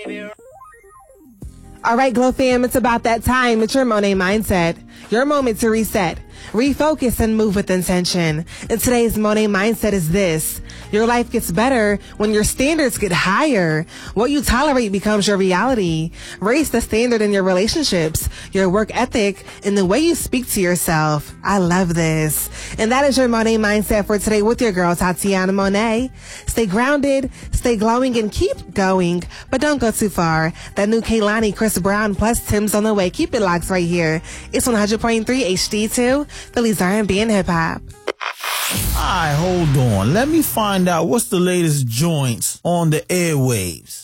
All right, Glow fam, it's about that time. It's your Monet Mindset, your moment to reset, refocus, and move with intention. And today's Monet Mindset is this: your life gets better when your standards get higher. What you tolerate becomes your reality. Raise the standard in your relationships, your work ethic, and the way you speak to yourself. I love this. And that is your Monet Mindset for today with your girl, Tatiana Monet. Stay grounded, stay glowing, and keep going. But don't go too far. That new Kehlani, Chris Brown, plus Tim's on the way. Keep it locked right here. It's 100.3 HD2, Philly's R&B and hip hop. Alright, hold on. Let me find out what's the latest joints on the airwaves.